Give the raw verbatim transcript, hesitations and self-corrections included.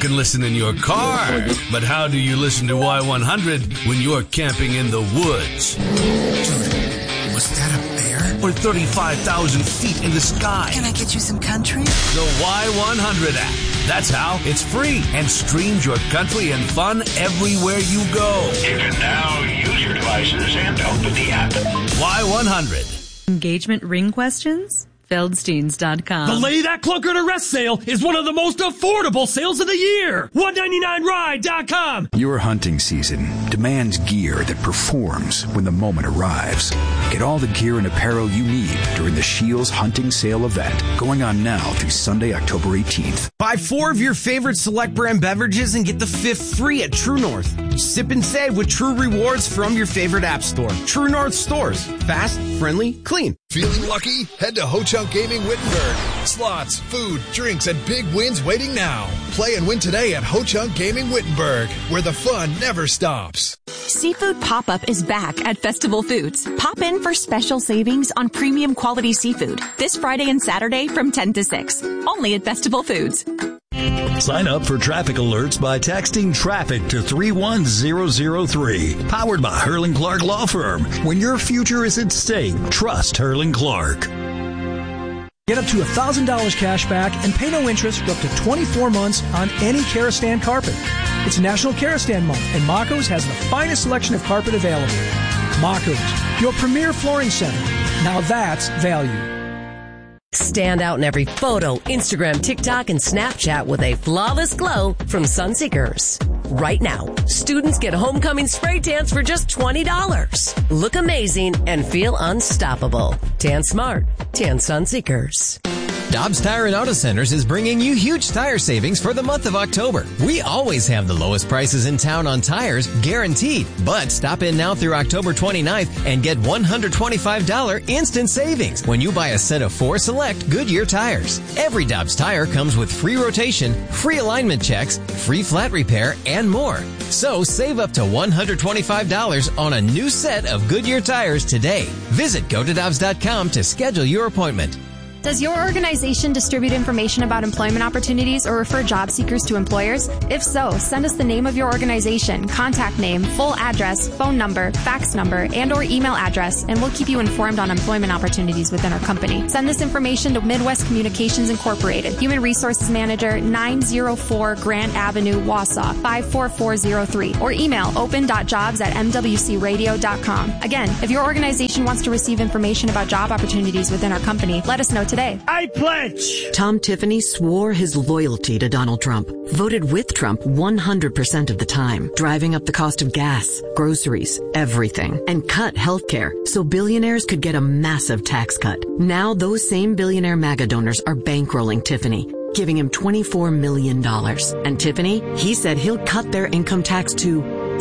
can listen in your car. But how do you listen to Y one hundred when you're camping in the woods? Dude, was that a bear? Or thirty-five thousand feet in the sky? Can I get you some country? The Y one hundred app. That's how. It's free and streams your country and fun everywhere you go. You can now use your devices and open the app. Y one hundred. Engagement ring questions? Feldsteins dot com. The Lay That Clunker to Rest sale is one of the most affordable sales of the year. one ninety-nine ride dot com. Your hunting season demands gear that performs when the moment arrives. Get all the gear and apparel you need during the Scheels Hunting Sale event, going on now through Sunday, October eighteenth. Buy four of your favorite Select brand beverages and get the fifth free at True North. Sip and save with True Rewards from your favorite app store. True North stores. Fast, friendly, clean. Feeling lucky? Head to Ho Chunk Gaming Wittenberg. Slots, food, drinks, and big wins waiting now. Play and win today at Ho Chunk Gaming Wittenberg, where the fun never stops. Seafood Pop-Up is back at Festival Foods. Pop in for special savings on premium quality seafood this Friday and Saturday from ten to six. Only at Festival Foods. Sign up for traffic alerts by texting traffic to three one zero zero three. Powered by Hurling Clark Law Firm. When your future is at stake, trust Hurling Clark. Get up to one thousand dollars cash back and pay no interest for up to twenty-four months on any Karastan carpet. It's National Karastan Month, and Mako's has the finest selection of carpet available. Mako's, your premier flooring center. Now that's value. Stand out in every photo, Instagram, TikTok, and Snapchat with a flawless glow from Sunseekers. Right now, students get homecoming spray tans for just twenty dollars. Look amazing and feel unstoppable. Tan smart. Tan Sunseekers. Dobbs Tire and Auto Centers is bringing you huge tire savings for the month of October. We always have the lowest prices in town on tires, guaranteed. But stop in now through October twenty-ninth and get one hundred twenty-five dollars instant savings when you buy a set of four select Goodyear tires. Every Dobbs Tire comes with free rotation, free alignment checks, free flat repair, and more. So save up to one hundred twenty-five dollars on a new set of Goodyear tires today. Visit go to dobbs dot com to schedule your appointment. Does your organization distribute information about employment opportunities or refer job seekers to employers? If so, send us the name of your organization, contact name, full address, phone number, fax number, and or email address, and we'll keep you informed on employment opportunities within our company. Send this information to Midwest Communications Incorporated, Human Resources Manager, nine oh four Grant Avenue, Wausau, five four four zero three, or email open dot jobs at m w c radio dot com. Again, if your organization wants to receive information about job opportunities within our company, let us know today. I pledge! Tom Tiffany swore his loyalty to Donald Trump, voted with Trump one hundred percent of the time, driving up the cost of gas, groceries, everything, and cut health care so billionaires could get a massive tax cut. Now those same billionaire MAGA donors are bankrolling Tiffany, giving him twenty-four million dollars. And Tiffany, he said he'll cut their income tax to